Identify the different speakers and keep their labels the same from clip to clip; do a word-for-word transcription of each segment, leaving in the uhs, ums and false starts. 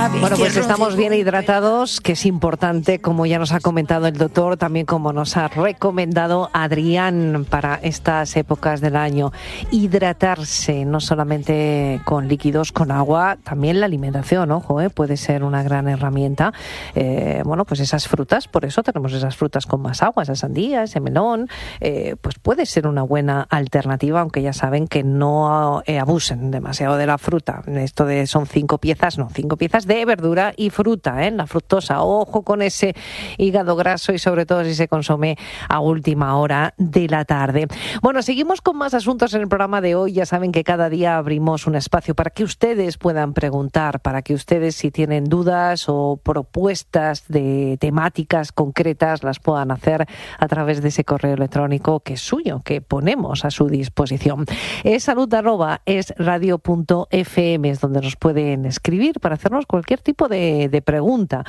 Speaker 1: Bueno, pues estamos bien hidratados, que es importante, como ya nos ha comentado el doctor, también como nos ha recomendado Adrián para estas épocas del año. Hidratarse, no solamente con líquidos, con agua, también la alimentación, ojo, ¿eh? Puede ser una gran herramienta. Eh, bueno, pues esas frutas, por eso tenemos esas frutas con más agua, esa sandía, ese melón, eh, pues puede ser una buena alternativa, aunque ya saben que no eh, abusen demasiado de la fruta. Esto de son cinco piezas, no, cinco piezas de verdura y fruta, ¿eh? La fructosa, ojo con ese hígado graso y sobre todo si se consume a última hora de la tarde. Bueno, seguimos con más asuntos en el programa de hoy. Ya saben que cada día abrimos un espacio para que ustedes puedan preguntar, para que ustedes, si tienen dudas o propuestas de temáticas concretas, las puedan hacer a través de ese correo electrónico que es suyo, que ponemos a su disposición. Es salud arroba es radio punto f m, es donde nos pueden escribir para hacernos cualquier tipo de, de pregunta.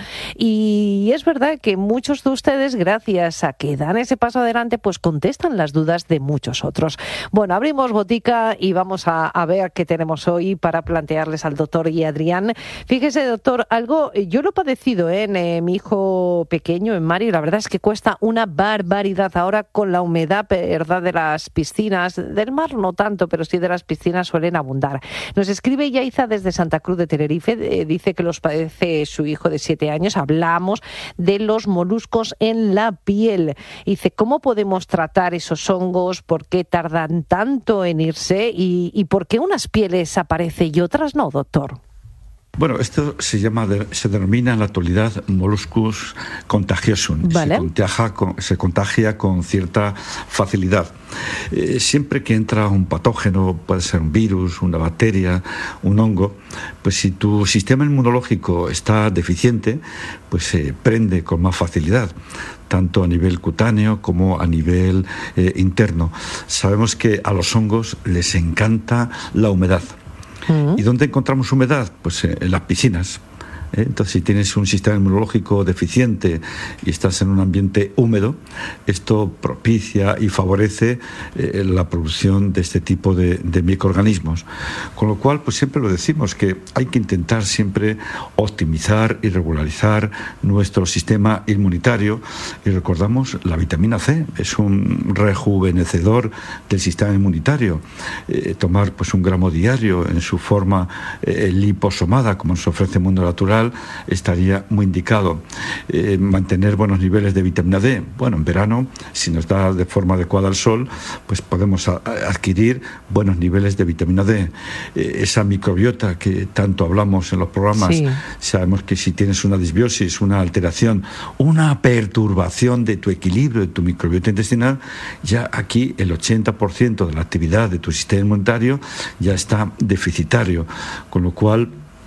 Speaker 1: Y es verdad que muchos de ustedes, gracias a que dan ese paso adelante, pues contestan las dudas de muchos otros. Bueno, abrimos botica y vamos a, a ver qué tenemos hoy para plantearles al doctor y a Adrián. Fíjese, doctor, algo, yo lo he padecido ¿eh? en eh, mi hijo pequeño, en Mario, la verdad es que cuesta una barbaridad ahora con la humedad, verdad, de las piscinas, del mar no tanto, pero sí de las piscinas suelen abundar. Nos escribe Yaiza desde Santa Cruz de Tenerife, eh, dice que los padece su hijo de siete años. Hablamos de los moluscos en la piel. Dice, ¿cómo podemos tratar esos hongos? ¿Por qué tardan tanto en irse? ¿Y, y por qué unas pieles aparecen y otras no, doctor?
Speaker 2: Bueno, esto se llama, se denomina en la actualidad Molluscus contagiosum.
Speaker 1: Vale.
Speaker 2: Se contagia con, se contagia con cierta facilidad. Eh, siempre que entra un patógeno, puede ser un virus, una bacteria, un hongo, pues si tu sistema inmunológico está deficiente, pues se prende con más facilidad, tanto a nivel cutáneo como a nivel eh, interno. Sabemos que a los hongos les encanta la humedad. Uh-huh. ¿Y dónde encontramos humedad? Pues en las piscinas. Entonces, si tienes un sistema inmunológico deficiente y estás en un ambiente húmedo, esto propicia y favorece eh, la producción de este tipo de, de microorganismos. Con lo cual, pues siempre lo decimos, que hay que intentar siempre optimizar y regularizar nuestro sistema inmunitario. Y recordamos, la vitamina C es un rejuvenecedor del sistema inmunitario. Eh, tomar pues un gramo diario en su forma eh, liposomada, como nos ofrece el mundo natural, estaría muy indicado. Eh, mantener buenos niveles de vitamina D. Bueno, en verano, si nos da de forma adecuada el sol, pues podemos a, a adquirir buenos niveles de vitamina D. Eh, esa microbiota que tanto hablamos en los programas, sí. Sabemos que si tienes una disbiosis, una alteración, una perturbación de tu equilibrio, de tu microbiota intestinal, ya aquí el ochenta por ciento de la actividad de tu sistema inmunitario ya está deficitario, con lo cual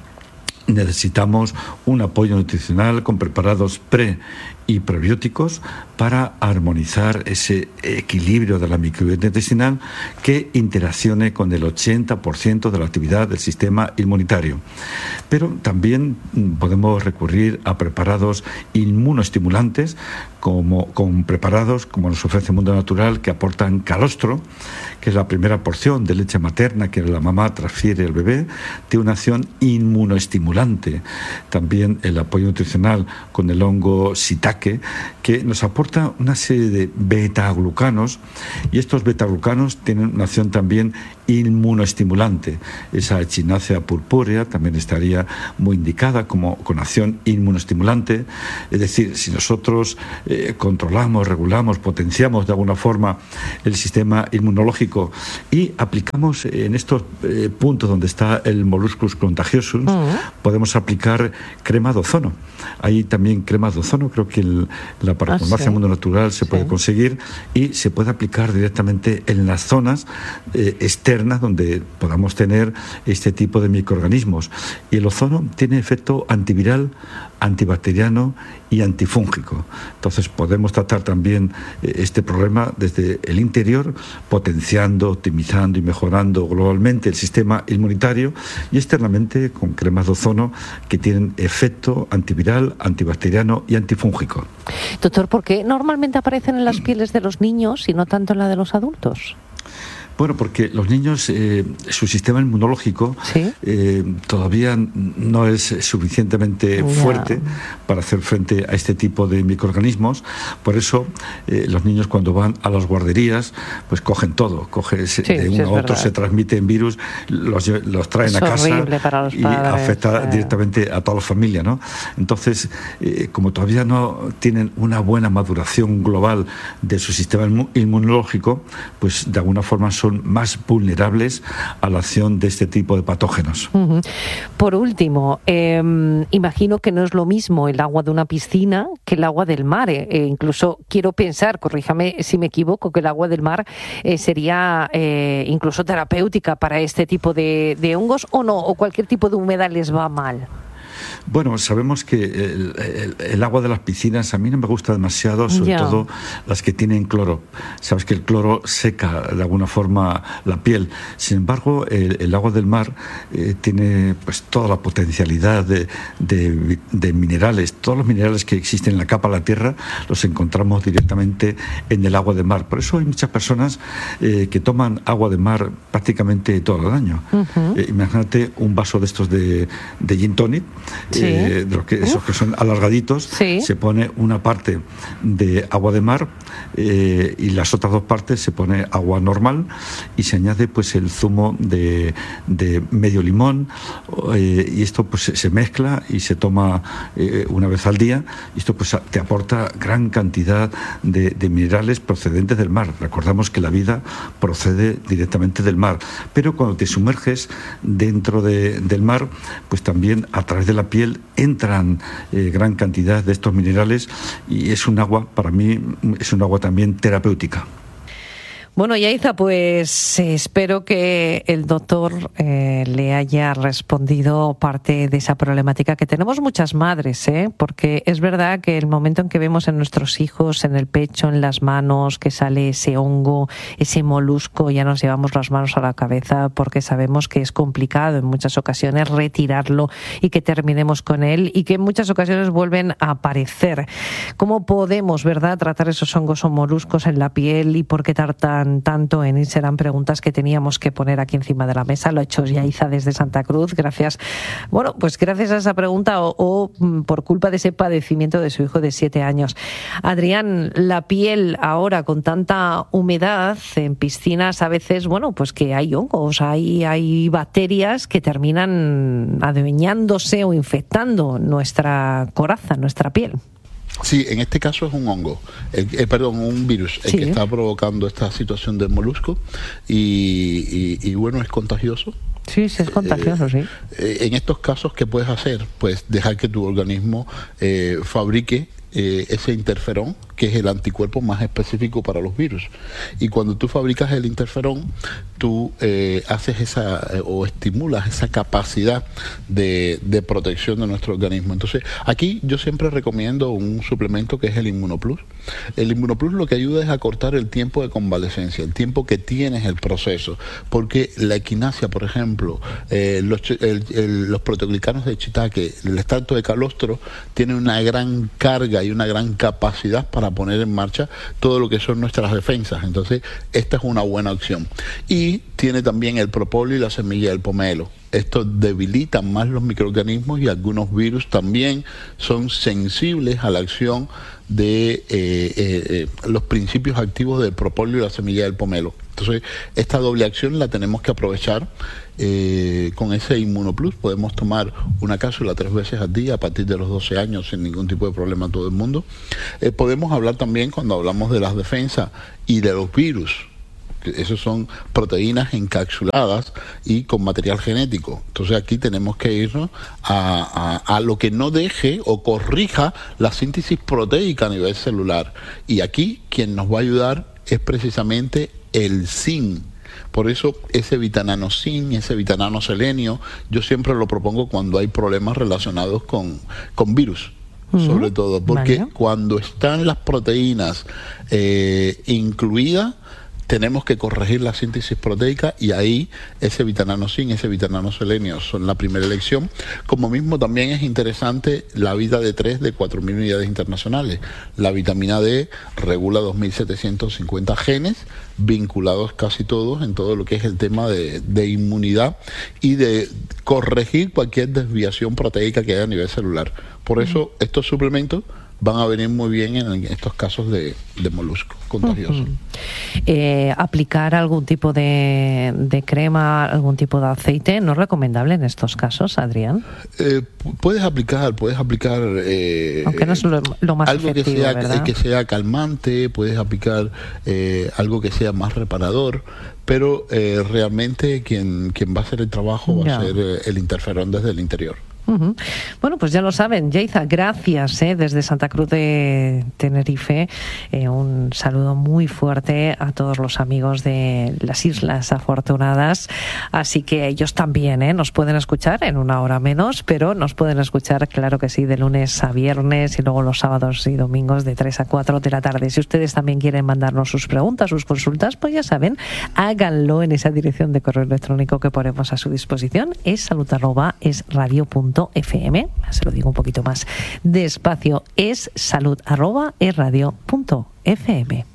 Speaker 2: necesitamos un apoyo nutricional con preparados pre y probióticos para armonizar ese equilibrio de la microbiota intestinal que interaccione con el ochenta por ciento de la actividad del sistema inmunitario. Pero también podemos recurrir a preparados inmunoestimulantes, como con preparados como nos ofrece el mundo natural, que aportan calostro, que es la primera porción de leche materna que la mamá transfiere al bebé, tiene una acción inmunoestimulante. También el apoyo nutricional con el hongo shiitake, que nos aporta una serie de betaglucanos, y estos betaglucanos tienen una acción también inmunoestimulante. Esa Echinacea purpúrea también estaría muy indicada como con acción inmunoestimulante. Es decir, si nosotros eh, controlamos, regulamos, potenciamos de alguna forma el sistema inmunológico y aplicamos en estos eh, puntos donde está el Molluscus contagiosum, uh-huh. podemos aplicar crema de ozono. Hay también cremas de ozono, creo que el, la parafarmacia ah, sí. Mundo Natural se sí. puede conseguir, y se puede aplicar directamente en las zonas eh, externas donde podamos tener este tipo de microorganismos. Y el ozono tiene efecto antiviral, antibacteriano y antifúngico. Entonces podemos tratar también este problema desde el interior, potenciando, optimizando y mejorando globalmente el sistema inmunitario, y externamente con cremas de ozono que tienen efecto antiviral, antibacteriano y antifúngico.
Speaker 1: Doctor, ¿por qué normalmente aparecen en las pieles de los niños y no tanto en la de los adultos?
Speaker 2: Bueno, porque los niños, eh, su sistema inmunológico
Speaker 1: ¿Sí?
Speaker 2: eh, todavía no es suficientemente
Speaker 1: yeah.
Speaker 2: fuerte para hacer frente a este tipo de microorganismos. Por eso eh, los niños cuando van a las guarderías, pues cogen todo, coge,
Speaker 1: sí,
Speaker 2: de uno
Speaker 1: sí,
Speaker 2: a otro
Speaker 1: verdad.
Speaker 2: Se transmiten virus, los, los traen
Speaker 1: es
Speaker 2: a casa
Speaker 1: para los
Speaker 2: y
Speaker 1: padres,
Speaker 2: afecta
Speaker 1: eh.
Speaker 2: directamente a toda la familia, ¿no? Entonces, eh, como todavía no tienen una buena maduración global de su sistema inmunológico, pues de alguna forma son más vulnerables a la acción de este tipo de patógenos.
Speaker 1: Uh-huh. Por último, eh, imagino que no es lo mismo el agua de una piscina que el agua del mar. Eh, eh, incluso quiero pensar, corríjame si me equivoco, que el agua del mar eh, sería eh, incluso terapéutica para este tipo de, de hongos, o no, o cualquier tipo de humedad les va mal.
Speaker 2: Bueno, sabemos que el, el, el agua de las piscinas a mí no me gusta demasiado, sobre
Speaker 1: yeah.
Speaker 2: todo las que tienen cloro. Sabes que el cloro seca de alguna forma la piel. Sin embargo, el, el agua del mar eh, tiene pues toda la potencialidad de, de, de minerales. Todos los minerales que existen en la capa de la tierra los encontramos directamente en el agua de mar. Por eso hay muchas personas eh, que toman agua de mar prácticamente todo el año. Uh-huh. Eh, imagínate un vaso de estos de, de gin tonic. Sí. Eh, de los que, esos que son alargaditos, sí. Se pone una parte de agua de mar eh, y las otras dos partes se pone agua normal y se añade pues el zumo de, de medio limón eh, y esto pues se, se mezcla y se toma eh, una vez al día y esto pues te aporta gran cantidad de, de minerales procedentes del mar. Recordamos que la vida procede directamente del mar, pero cuando te sumerges dentro de, del mar, pues también a través de la piel entran eh, gran cantidad de estos minerales y es un agua, para mí, es un agua también terapéutica.
Speaker 1: Bueno, Yaiza, pues eh, espero que el doctor eh, le haya respondido parte de esa problemática que tenemos muchas madres, ¿eh? Porque es verdad que el momento en que vemos en nuestros hijos, en el pecho, en las manos, que sale ese hongo, ese molusco, ya nos llevamos las manos a la cabeza porque sabemos que es complicado en muchas ocasiones retirarlo y que terminemos con él y que en muchas ocasiones vuelven a aparecer. ¿Cómo podemos, verdad, tratar esos hongos o moluscos en la piel y por qué tartan tanto en él? Serán preguntas que teníamos que poner aquí encima de la mesa. Lo ha hecho Yaiza desde Santa Cruz. Gracias. Bueno, pues gracias a esa pregunta o, o por culpa de ese padecimiento de su hijo de siete años. Adrián, la piel ahora con tanta humedad en piscinas a veces, bueno, pues que hay hongos, hay, hay bacterias que terminan adueñándose o infectando nuestra coraza, nuestra piel.
Speaker 3: Sí, en este caso es un hongo, el, eh, perdón, un virus, el sí. que está provocando esta situación del molusco y, y, y bueno, es contagioso.
Speaker 1: Sí, sí, es contagioso,
Speaker 3: eh,
Speaker 1: sí.
Speaker 3: Eh, en estos casos, ¿qué puedes hacer? Pues dejar que tu organismo eh, fabrique eh, ese interferón, que es el anticuerpo más específico para los virus. Y cuando tú fabricas el interferón, tú eh, haces esa eh, o estimulas esa capacidad de, de protección de nuestro organismo. Entonces, aquí yo siempre recomiendo un suplemento que es el Inmunoplus. El Inmunoplus lo que ayuda es a cortar el tiempo de convalecencia, el tiempo que tienes el proceso, porque la equinacia, por ejemplo, eh, los, el, el, los proteoglicanos de Shiitake, el extracto de calostro, tiene una gran carga y una gran capacidad para poner en marcha todo lo que son nuestras defensas. Entonces, esta es una buena opción. Y tiene también el propóleo y la semilla del pomelo. Esto debilita más los microorganismos y algunos virus también son sensibles a la acción de eh, eh, eh, los principios activos del propóleo y la semilla del pomelo. Entonces, esta doble acción la tenemos que aprovechar. Eh, con ese Inmunoplus podemos tomar una cápsula tres veces al día a partir de los doce años sin ningún tipo de problema a todo el mundo. Eh, podemos hablar también, cuando hablamos de las defensas y de los virus, esos son proteínas encapsuladas y con material genético. Entonces aquí tenemos que irnos a, a, a lo que no deje o corrija la síntesis proteica a nivel celular. Y aquí quien nos va a ayudar es precisamente el zinc. Por eso ese vitanano zinc, ese vitanano selenio, yo siempre lo propongo cuando hay problemas relacionados con, con virus. Uh-huh. Sobre todo, porque vale. cuando están las proteínas eh, incluidas, tenemos que corregir la síntesis proteica y ahí ese vitananosin, ese vitananoselenio son la primera elección. Como mismo también es interesante la vida de tres de cuatro mil unidades internacionales. La vitamina D regula dos mil setecientos cincuenta genes vinculados casi todos en todo lo que es el tema de, de inmunidad y de corregir cualquier desviación proteica que haya a nivel celular. Por eso estos suplementos van a venir muy bien en estos casos de, de molusco contagioso.
Speaker 1: Uh-huh. eh, aplicar algún tipo de, de crema, algún tipo de aceite, ¿no es recomendable en estos casos, Adrián?
Speaker 3: Eh, puedes aplicar, puedes aplicar eh,
Speaker 1: aunque no es lo, lo más
Speaker 3: algo
Speaker 1: efectivo,
Speaker 3: que sea,
Speaker 1: ¿verdad?
Speaker 3: que sea calmante, puedes aplicar eh, algo que sea más reparador, pero eh, realmente quien, quien va a hacer el trabajo va
Speaker 1: ya.
Speaker 3: a ser eh, el interferón desde el interior.
Speaker 1: Uh-huh. Bueno, pues ya lo saben, Yeiza, gracias eh, desde Santa Cruz de Tenerife. Eh, un saludo muy fuerte a todos los amigos de las Islas Afortunadas. Así que ellos también eh, nos pueden escuchar en una hora menos, pero nos pueden escuchar, claro que sí, de lunes a viernes y luego los sábados y domingos de tres a cuatro de la tarde. Si ustedes también quieren mandarnos sus preguntas, sus consultas, pues ya saben, háganlo en esa dirección de correo electrónico que ponemos a su disposición. Es salud arroba es radio punto f m. Se lo digo un poquito más despacio, es salud arroba es radio punto f m.